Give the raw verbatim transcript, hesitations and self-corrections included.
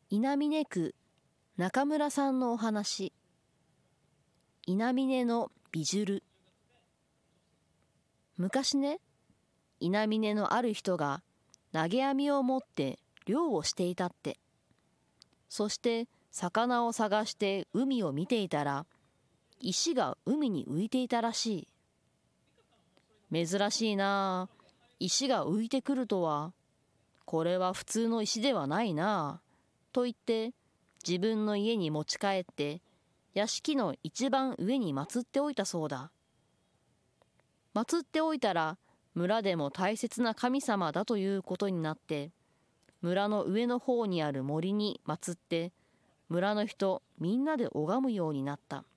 稲峰区中村さんのお話。稲峰の美汁。昔ね、稲峰のある人が投げ網を持って漁をしていたって。そして魚を探して海を見ていたら、石が海に浮いていたらしい。珍しいなあ、石が浮いてくるとは。これは普通の石ではないなあ、と言って自分の家に持ち帰って屋敷の一番上に祀っておいたそうだ。祀っておいたら村でも大切な神様だということになって、村の上の方にある森に祀って村の人みんなで拝むようになった。